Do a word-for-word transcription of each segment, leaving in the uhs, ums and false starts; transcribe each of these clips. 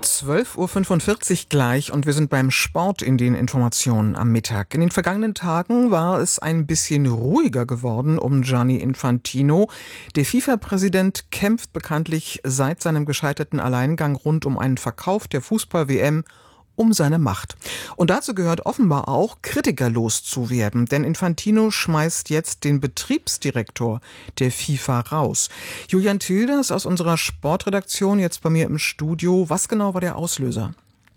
zwölf Uhr fünfundvierzig gleich und wir sind beim Sport in den Informationen am Mittag. In den vergangenen Tagen war es ein bisschen ruhiger geworden um Gianni Infantino. Der FIFA-Präsident kämpft bekanntlich seit seinem gescheiterten Alleingang rund um einen Verkauf der Fußball-W M um seine Macht. Und dazu gehört offenbar auch, Kritiker loszuwerden, denn Infantino schmeißt jetzt den Betriebsdirektor der FIFA raus. Julian Tilders aus unserer Sportredaktion jetzt bei mir im Studio. Was genau war der Auslöser?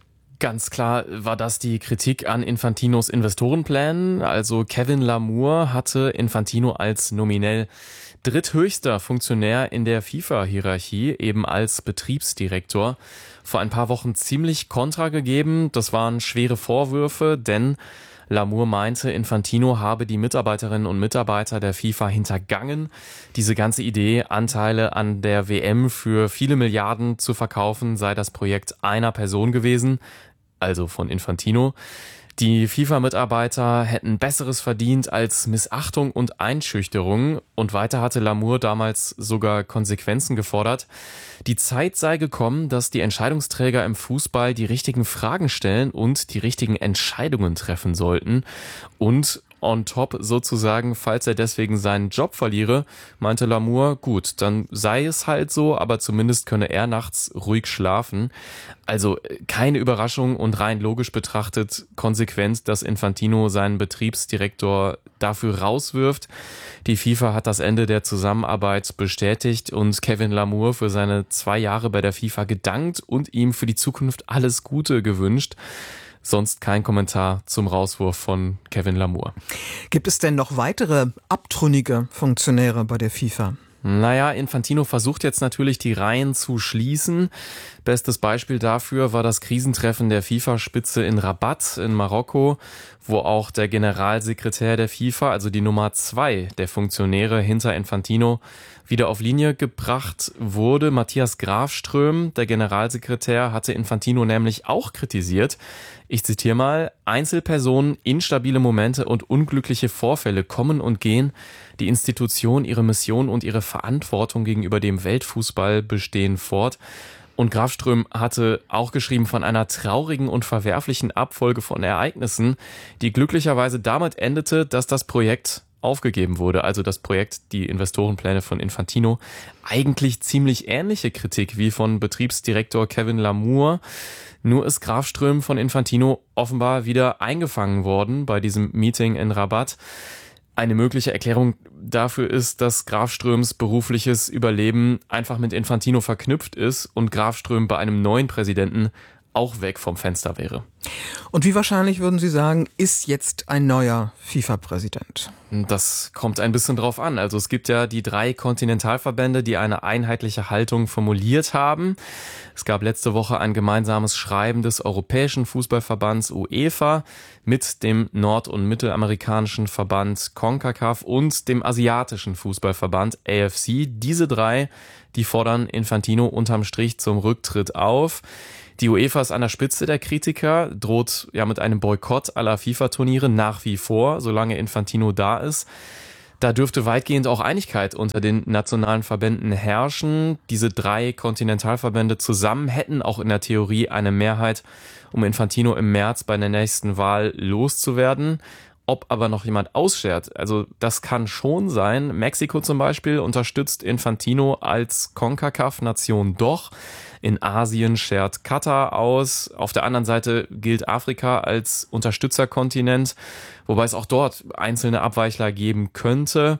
Ganz klar war das die Kritik an Infantinos Investorenplänen. Also Kevin Lamour hatte Infantino als nominell dritthöchster Funktionär in der FIFA-Hierarchie, eben als Betriebsdirektor, vor ein paar Wochen ziemlich kontra gegeben. Das waren schwere Vorwürfe, denn Lamour meinte, Infantino habe die Mitarbeiterinnen und Mitarbeiter der FIFA hintergangen. Diese ganze Idee, Anteile an der W M für viele Milliarden zu verkaufen, sei das Projekt einer Person gewesen, also von Infantino. Die FIFA-Mitarbeiter hätten Besseres verdient als Missachtung und Einschüchterung. Und weiter hatte Lamour damals sogar Konsequenzen gefordert. Die Zeit sei gekommen, dass die Entscheidungsträger im Fußball die richtigen Fragen stellen und die richtigen Entscheidungen treffen sollten. Und on top sozusagen, falls er deswegen seinen Job verliere, meinte Lamour, gut, dann sei es halt so, aber zumindest könne er nachts ruhig schlafen. Also keine Überraschung und rein logisch betrachtet konsequent, dass Infantino seinen Betriebsdirektor dafür rauswirft. Die FIFA hat das Ende der Zusammenarbeit bestätigt und Kevin Lamour für seine zwei Jahre bei der FIFA gedankt und ihm für die Zukunft alles Gute gewünscht. Sonst kein Kommentar zum Rauswurf von Kevin Lamour. Gibt es denn noch weitere abtrünnige Funktionäre bei der FIFA? Naja, Infantino versucht jetzt natürlich, die Reihen zu schließen. Bestes Beispiel dafür war das Krisentreffen der FIFA-Spitze in Rabat in Marokko, wo auch der Generalsekretär der FIFA, also die Nummer zwei der Funktionäre hinter Infantino, wieder auf Linie gebracht wurde. Matthias Grafström, der Generalsekretär, hatte Infantino nämlich auch kritisiert. Ich zitiere mal: Einzelpersonen, instabile Momente und unglückliche Vorfälle kommen und gehen. Die Institution, ihre Mission und ihre Verantwortung gegenüber dem Weltfußball bestehen fort. Und Grafström hatte auch geschrieben von einer traurigen und verwerflichen Abfolge von Ereignissen, die glücklicherweise damit endete, dass das Projekt aufgegeben wurde. Also das Projekt, die Investorenpläne von Infantino. Eigentlich ziemlich ähnliche Kritik wie von Betriebsdirektor Kevin Lamour. Nur ist Grafström von Infantino offenbar wieder eingefangen worden bei diesem Meeting in Rabat. Eine mögliche Erklärung dafür ist, dass Grafströms berufliches Überleben einfach mit Infantino verknüpft ist und Grafström bei einem neuen Präsidenten auch weg vom Fenster wäre. Und wie wahrscheinlich, würden Sie sagen, ist jetzt ein neuer FIFA-Präsident? Das kommt ein bisschen drauf an. Also es gibt ja die drei Kontinentalverbände, die eine einheitliche Haltung formuliert haben. Es gab letzte Woche ein gemeinsames Schreiben des Europäischen Fußballverbands UEFA mit dem nord- und mittelamerikanischen Verband CONCACAF und dem asiatischen Fußballverband A F C. Diese drei, die fordern Infantino unterm Strich zum Rücktritt auf. Die UEFA ist an der Spitze der Kritiker, droht ja mit einem Boykott aller FIFA-Turniere nach wie vor, solange Infantino da ist. Da dürfte weitgehend auch Einigkeit unter den nationalen Verbänden herrschen. Diese drei Kontinentalverbände zusammen hätten auch in der Theorie eine Mehrheit, um Infantino im März bei der nächsten Wahl loszuwerden. Ob aber noch jemand ausschert, also das kann schon sein. Mexiko zum Beispiel unterstützt Infantino als CONCACAF-Nation doch. In Asien schert Katar aus. Auf der anderen Seite gilt Afrika als Unterstützerkontinent, wobei es auch dort einzelne Abweichler geben könnte.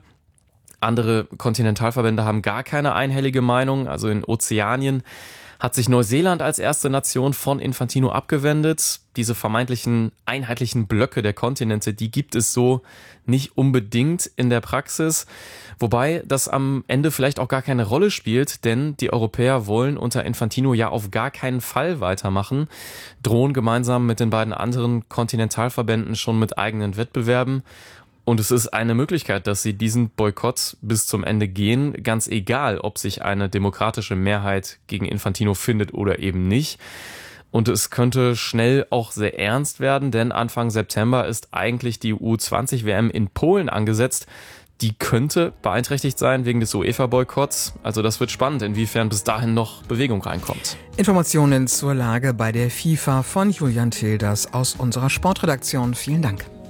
Andere Kontinentalverbände haben gar keine einhellige Meinung. Also in Ozeanien hat sich Neuseeland als erste Nation von Infantino abgewendet. Diese vermeintlichen einheitlichen Blöcke der Kontinente, die gibt es so nicht unbedingt in der Praxis. Wobei das am Ende vielleicht auch gar keine Rolle spielt, denn die Europäer wollen unter Infantino ja auf gar keinen Fall weitermachen, drohen gemeinsam mit den beiden anderen Kontinentalverbänden schon mit eigenen Wettbewerben. Und es ist eine Möglichkeit, dass sie diesen Boykott bis zum Ende gehen, ganz egal, ob sich eine demokratische Mehrheit gegen Infantino findet oder eben nicht. Und es könnte schnell auch sehr ernst werden, denn Anfang September ist eigentlich die U zwanzig W M in Polen angesetzt. die könnte beeinträchtigt sein wegen des UEFA-Boykotts. Also das wird spannend, inwiefern bis dahin noch Bewegung reinkommt. Informationen zur Lage bei der FIFA von Julian Tilders aus unserer Sportredaktion. Vielen Dank.